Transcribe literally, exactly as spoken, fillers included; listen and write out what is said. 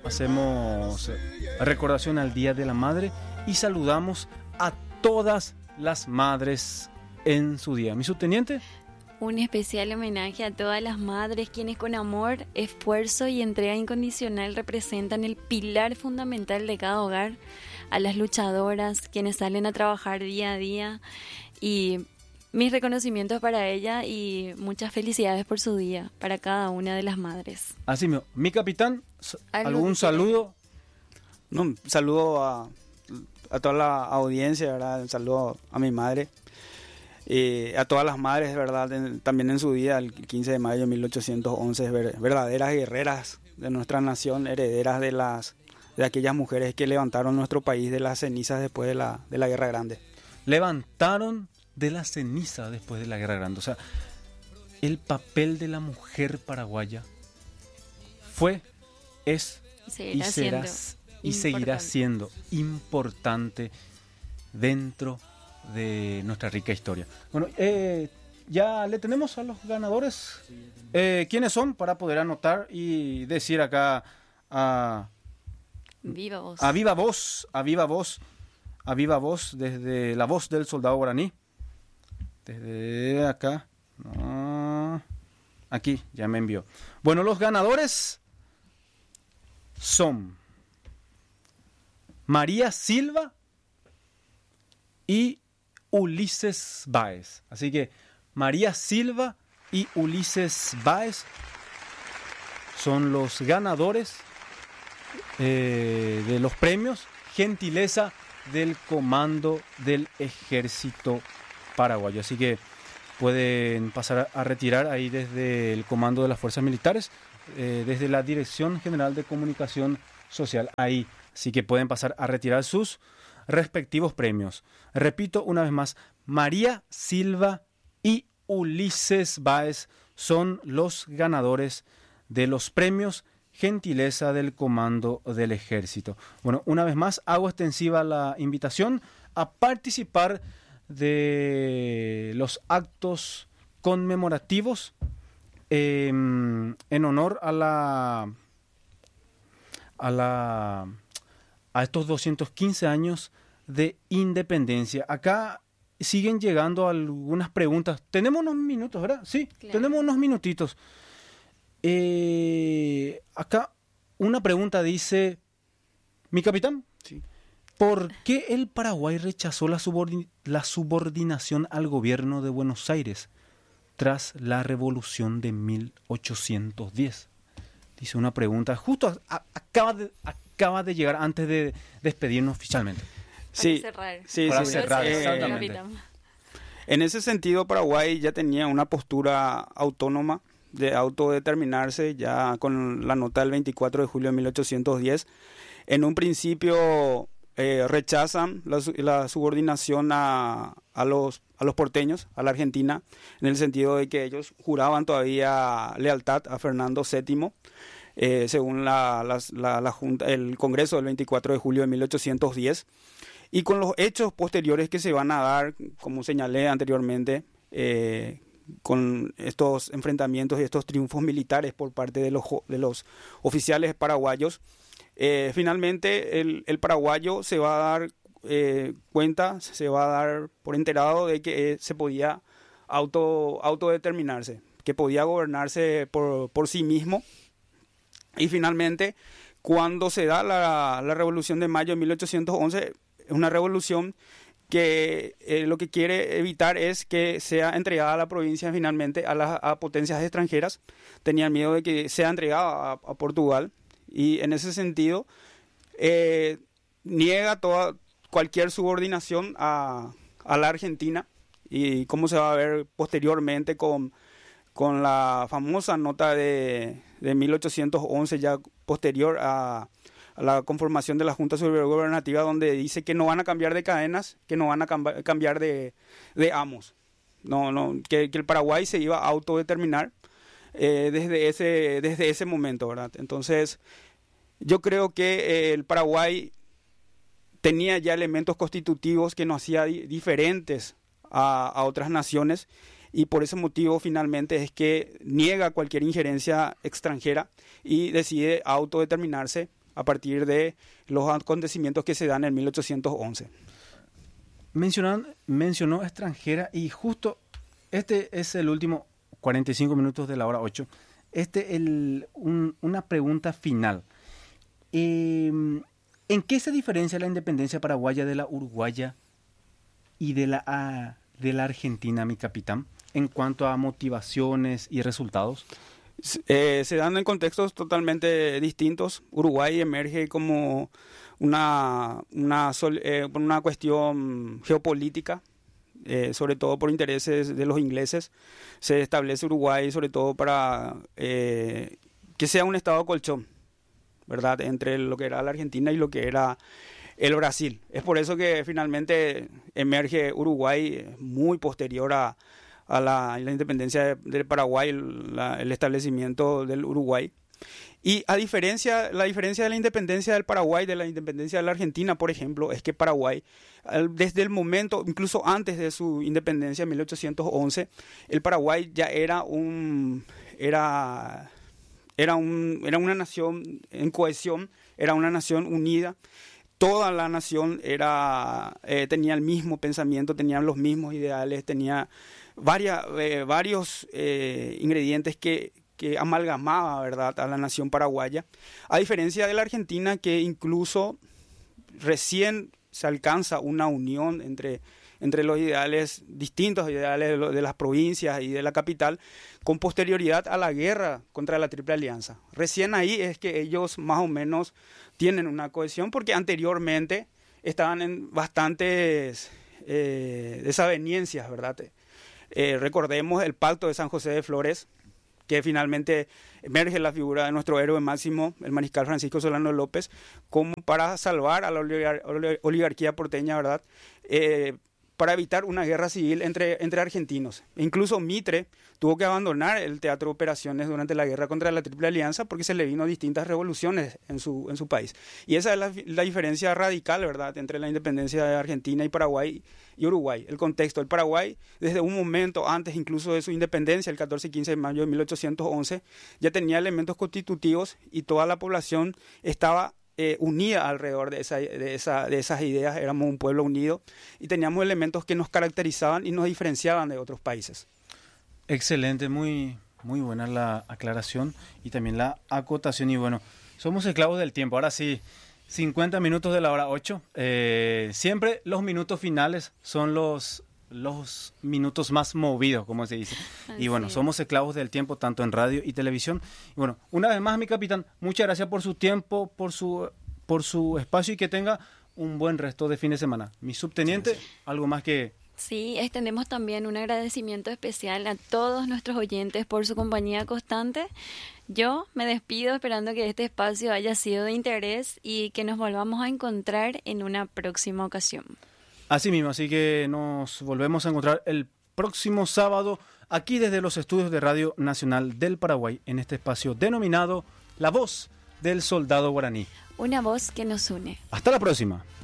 hacemos recordación al Día de la Madre y saludamos a todas las madres en su día. ¿Mi subteniente? Un especial homenaje a todas las madres quienes con amor, esfuerzo y entrega incondicional representan el pilar fundamental de cada hogar, a las luchadoras quienes salen a trabajar día a día, y mis reconocimientos para ella y muchas felicidades por su día para cada una de las madres. Así mismo. Mi capitán, ¿algún saludo? No, un saludo a, a toda la audiencia, ¿verdad? Un saludo a mi madre. Eh, a todas las madres, ¿verdad? En, también en su día, el quince de mayo de mil ochocientos once, ver, verdaderas guerreras de nuestra nación, herederas de las de aquellas mujeres que levantaron nuestro país de las cenizas después de la, de la Guerra Grande. Levantaron de las cenizas después de la Guerra Grande. O sea, el papel de la mujer paraguaya fue, es y será y seguirá siendo importante dentro de nuestra rica historia. Bueno, eh, ya le tenemos a los ganadores. Eh, ¿Quiénes son? Para poder anotar y decir acá a viva voz, a viva voz, a viva voz, a viva voz desde la voz del soldado guaraní. Desde acá, no, aquí ya me envió. Bueno, los ganadores son María Silva y Ulises Báez. Así que María Silva y Ulises Báez son los ganadores eh, de los premios Gentileza del Comando del Ejército Paraguayo. Así que pueden pasar a retirar ahí desde el Comando de las Fuerzas Militares, eh, desde la Dirección General de Comunicación Social. Ahí, así que pueden pasar a retirar sus respectivos premios. Repito una vez más, María Silva y Ulises Báez son los ganadores de los premios Gentileza del Comando del Ejército. Bueno, una vez más hago extensiva la invitación a participar de los actos conmemorativos eh, en honor a la a la a estos doscientos quince años de independencia. Acá siguen llegando algunas preguntas. Tenemos unos minutos, ¿verdad? Sí, claro. Tenemos unos minutitos. Eh, acá una pregunta dice, mi capitán, sí. ¿Por qué el Paraguay rechazó la, subordin- la subordinación al gobierno de Buenos Aires tras la revolución de mil ochocientos diez? Dice una pregunta, justo a- a- acaba de... acaba de llegar antes de despedirnos oficialmente. Sí, para cerrar. sí, para sí, cerrar, eh, exactamente. En ese sentido, Paraguay ya tenía una postura autónoma de autodeterminarse ya con la nota del veinticuatro de julio de mil ochocientos diez. En un principio eh, rechazan la, la subordinación a, a, los, a los porteños, a la Argentina, en el sentido de que ellos juraban todavía lealtad a Fernando séptimo. Eh, según la, la, la, la junta, el Congreso del veinticuatro de julio de mil ochocientos diez, y con los hechos posteriores que se van a dar, como señalé anteriormente, eh, con estos enfrentamientos y estos triunfos militares por parte de los, de los oficiales paraguayos, eh, finalmente el, el paraguayo se va a dar eh, cuenta, se va a dar por enterado de que eh, se podía auto, autodeterminarse, que podía gobernarse por, por sí mismo. Y finalmente, cuando se da la, la Revolución de Mayo de mil ochocientos once, es una revolución que eh, lo que quiere evitar es que sea entregada la provincia finalmente a las a potencias extranjeras. Tenían miedo de que sea entregada a, a Portugal, y en ese sentido eh, niega toda cualquier subordinación a, a la Argentina, y cómo se va a ver posteriormente con, con la famosa nota de, de mil ochocientos once, ya posterior a, a la conformación de la Junta Superior Gubernativa, donde dice que no van a cambiar de cadenas, que no van a cam- cambiar de, de amos, no, no, que, que el Paraguay se iba a autodeterminar eh, desde, ese, desde ese momento, ¿verdad? Entonces, yo creo que eh, el Paraguay tenía ya elementos constitutivos que nos hacía di- diferentes a, a otras naciones, y por ese motivo finalmente es que niega cualquier injerencia extranjera y decide autodeterminarse a partir de los acontecimientos que se dan en mil ochocientos once. Mencionan, mencionó extranjera y justo este es el último cuarenta y cinco minutos de la hora ocho. Este el un, una pregunta final. Eh, ¿En qué se diferencia la independencia paraguaya de la uruguaya y de la, a, de la argentina, mi capitán, en cuanto a motivaciones y resultados? Eh, se dan en contextos totalmente distintos. Uruguay emerge como una, una, sol, eh, una cuestión geopolítica, eh, sobre todo por intereses de los ingleses. Se establece Uruguay sobre todo para eh, que sea un estado colchón, ¿verdad?, entre lo que era la Argentina y lo que era el Brasil. Es por eso que finalmente emerge Uruguay muy posterior a a la, la independencia del Paraguay, la, el establecimiento del Uruguay. Y a diferencia, la diferencia de la independencia del Paraguay, de la independencia de la Argentina, por ejemplo, es que Paraguay, desde el momento, incluso antes de su independencia en mil ochocientos once, el Paraguay ya era un, era, era un, era una nación en cohesión, era una nación unida. Toda la nación era, eh, tenía el mismo pensamiento, tenía los mismos ideales, tenía varias, eh, varios eh, ingredientes que, que amalgamaba, ¿verdad?, a la nación paraguaya. A diferencia de la Argentina, que incluso recién se alcanza una unión entre, entre los ideales, distintos ideales de, lo, de las provincias y de la capital, con posterioridad a la guerra contra la Triple Alianza. Recién ahí es que ellos más o menos tienen una cohesión, porque anteriormente estaban en bastantes eh, desavenencias, ¿verdad? Eh, recordemos el pacto de San José de Flores, que finalmente emerge la figura de nuestro héroe máximo, el mariscal Francisco Solano López, como para salvar a la oligar oligarquía porteña, ¿verdad?, eh, para evitar una guerra civil entre, entre argentinos. Incluso Mitre tuvo que abandonar el teatro de operaciones durante la guerra contra la Triple Alianza porque se le vino distintas revoluciones en su, en su país. Y esa es la, la diferencia radical, ¿verdad?, entre la independencia de Argentina y Paraguay y Uruguay. El contexto. El Paraguay, desde un momento antes incluso de su independencia, el catorce y quince de mayo de mil ochocientos once, ya tenía elementos constitutivos y toda la población estaba Eh, unida alrededor de, esa, de, esa, de esas ideas. Éramos un pueblo unido y teníamos elementos que nos caracterizaban y nos diferenciaban de otros países. Excelente, muy, muy buena la aclaración y también la acotación. Y bueno, somos esclavos del tiempo. Ahora sí, cincuenta minutos de la hora ocho. Eh, siempre los minutos finales son los, los minutos más movidos, como se dice. Así y bueno, somos esclavos del tiempo tanto en radio y televisión. Y bueno, una vez más, mi capitán, muchas gracias por su tiempo, por su, por su espacio y que tenga un buen resto de fin de semana. Mi subteniente, sí, sí. ¿Algo más que...? Sí, extendemos también un agradecimiento especial a todos nuestros oyentes por su compañía constante. Yo me despido esperando que este espacio haya sido de interés y que nos volvamos a encontrar en una próxima ocasión. Así mismo, así que nos volvemos a encontrar el próximo sábado aquí desde los estudios de Radio Nacional del Paraguay en este espacio denominado La Voz del Soldado Guaraní. Una voz que nos une. Hasta la próxima.